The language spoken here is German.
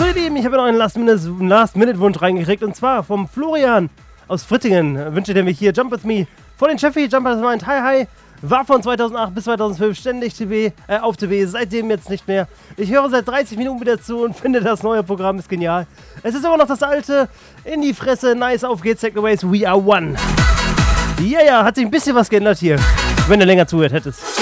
ihr Lieben, ich habe noch einen Last-Minute-Wunsch reingekriegt und zwar vom Florian aus Frittingen. Wünsche der mich hier Jump With Me von den Sheffield Jumpers meint Hi Hi. War von 2008 bis 2012 ständig auf TV, seitdem jetzt nicht mehr. Ich höre seit 30 Minuten wieder zu und finde, das neue Programm ist genial. Es ist immer noch das alte, in die Fresse, nice, auf geht's, Segways, we are one. Ja, hat sich ein bisschen was geändert hier, wenn du länger zuhört hättest.